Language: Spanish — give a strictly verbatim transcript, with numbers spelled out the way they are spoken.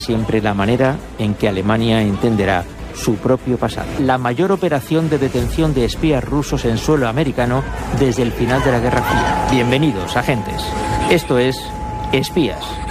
siempre la manera en que Alemania entenderá su propio pasado. La mayor operación de detención de espías rusos en suelo americano desde el final de la Guerra Fría. Bienvenidos, agentes. Esto es Espías.